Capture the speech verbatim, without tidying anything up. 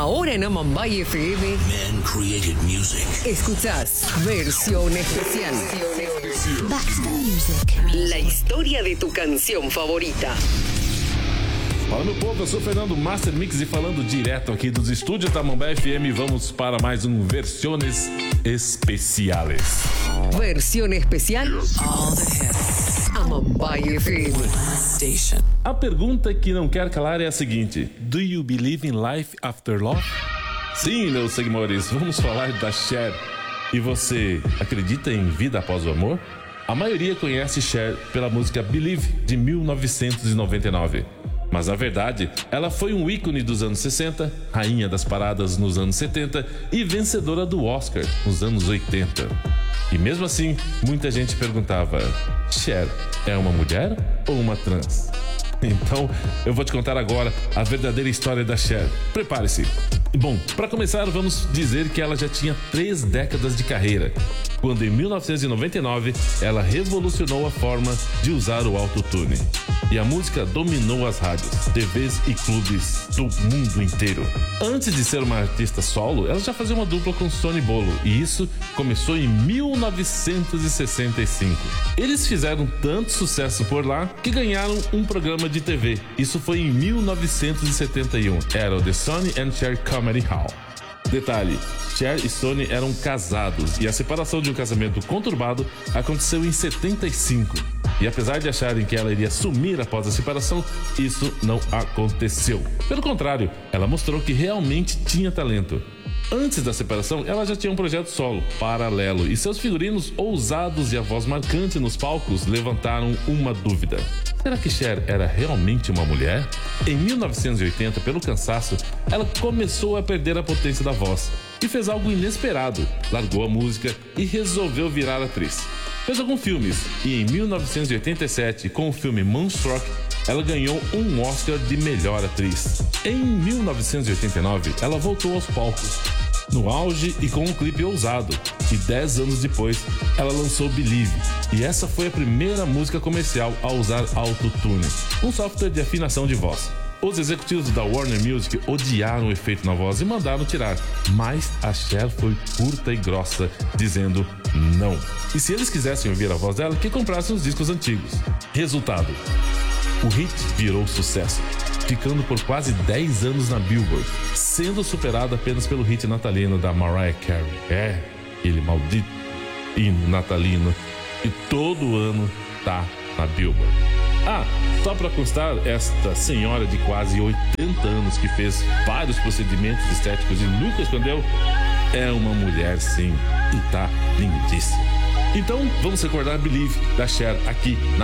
Ahora en Amambay F M. Man created music. Escuchás Versión Especial. Back to the music. La historia de tu canción favorita. Fala, meu povo, eu sou o Fernando Master Mix e falando direto aqui dos estúdios da Amambay F M, vamos para mais um Versiones Especiales. Versión Especial. All the hits. Amambay F M. Station. A pergunta que não quer calar é a seguinte: Do you believe in life after love? Sim, meus seguidores, vamos falar da Cher. E você acredita em vida após o amor? A maioria conhece Cher pela música Believe, de mil novecentos e noventa e nove. Mas na verdade, ela foi um ícone dos anos sessenta, rainha das paradas nos anos setenta e vencedora do Oscar nos anos oitenta. E mesmo assim, muita gente perguntava: Cher é uma mulher ou uma trans? Então, eu vou te contar agora a verdadeira história da Cher. Prepare-se! Bom, para começar, vamos dizer que ela já tinha três décadas de carreira, quando em mil novecentos e noventa e nove ela revolucionou a forma de usar o autotune. E a música dominou as rádios, T Vs e clubes do mundo inteiro. Antes de ser uma artista solo, ela já fazia uma dupla com Sonny Bono, e isso começou em mil novecentos e sessenta e cinco. Eles fizeram tanto sucesso por lá que ganharam um programa de T V. Isso foi em mil novecentos e setenta e um. Era o The Sonny and Cher Comedy Hall. Detalhe: Cher e Sonny eram casados e a separação de um casamento conturbado aconteceu em setenta e cinco. E apesar de acharem que ela iria sumir após a separação, isso não aconteceu. Pelo contrário, ela mostrou que realmente tinha talento. Antes da separação, ela já tinha um projeto solo, paralelo, e seus figurinos ousados e a voz marcante nos palcos levantaram uma dúvida: será que Cher era realmente uma mulher? Em mil novecentos e oitenta, pelo cansaço, ela começou a perder a potência da voz e fez algo inesperado: largou a música e resolveu virar atriz. Fez alguns filmes e em mil novecentos e oitenta e sete, com o filme Moonstruck, ela ganhou um Oscar de melhor atriz. Em mil novecentos e oitenta e nove, ela voltou aos palcos, no auge e com um clipe ousado, e dez anos depois, ela lançou Believe, e essa foi a primeira música comercial a usar autotune, um software de afinação de voz. Os executivos da Warner Music odiaram o efeito na voz e mandaram tirar, mas a Cher foi curta e grossa, dizendo não. E se eles quisessem ouvir a voz dela, que comprassem os discos antigos. Resultado: o hit virou sucesso, ficando por quase dez anos na Billboard, sendo superado apenas pelo hit natalino da Mariah Carey. É, aquele maldito hino natalino que todo ano tá na Billboard. Ah, só para constar, esta senhora de quase oitenta anos que fez vários procedimentos estéticos e nunca escondeu, é uma mulher sim, e tá lindíssima. Então, vamos recordar Believe da Cher aqui na